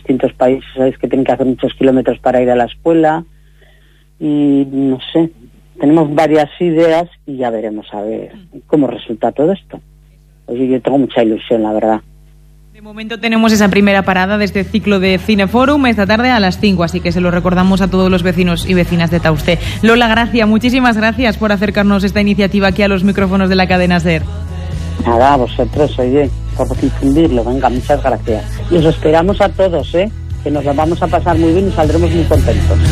distintos países, sabéis que tienen que hacer muchos kilómetros para ir a la escuela, y no sé, tenemos varias ideas y ya veremos a ver cómo resulta todo esto. Oye, yo tengo mucha ilusión, la verdad. De momento tenemos esa primera parada de este ciclo de Cineforum esta tarde a las 5, así que se lo recordamos a todos los vecinos y vecinas de Tauste. Lola Gracia, muchísimas gracias por acercarnos esta iniciativa aquí a los micrófonos de la cadena SER. Nada, a vosotros, oye, por difundirlo, venga, muchas gracias. Y os esperamos a todos, que nos lo vamos a pasar muy bien y saldremos muy contentos.